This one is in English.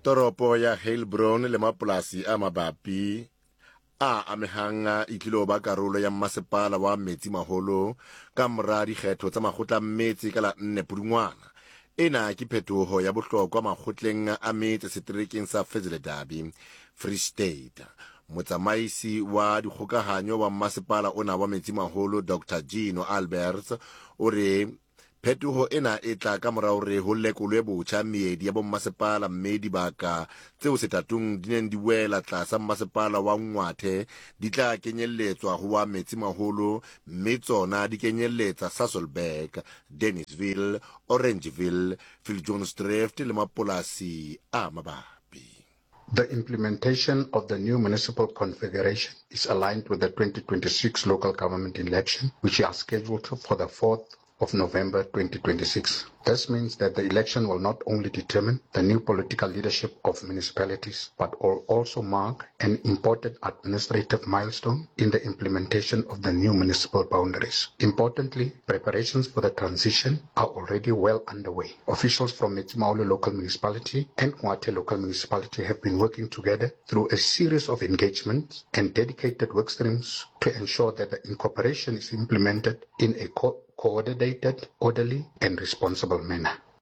Toropo ya Heilbron le mapolasi a mabapi a amehang e tlilo ba karolo ya mmasepala wa Metsimaholo ka mora dikgetho tsa makgotla a metsi ka la 4 Pudungwana. Ena ke phetoho ya bohlokwa makgotleng a metse seterekeng sa Fezledabi, Free State. Motsamaisi wa dikgokahanyo wa mmasepala ona wa Metsimaholo Dr. Gino Alberts o re phetoho ena e tla ka morao re ho lekolwe botjha meedi ya bommasepala mme dibaka tseo setatong di neng di wela tlasa mmasepala wa Ngwathe di tla kenyelletswa ho wa Metsimaholo mme tsona di kenyeletsa Sasolburg, Dennisville, Orangeville, Viljoenskroon le mapolasi a mabapi. The implementation of the new municipal configuration is aligned with the 2026 local government election, which are scheduled for the 4th of November 2026. This means that the election will not only determine the new political leadership of municipalities, but will also mark an important administrative milestone in the implementation of the new municipal boundaries. Importantly, preparations for the transition are already well underway. Officials from Metsimaholo local municipality and Ngwathe local municipality have been working together through a series of engagements and dedicated work streams to ensure that the incorporation is implemented in a coordinated, orderly, and responsible manner.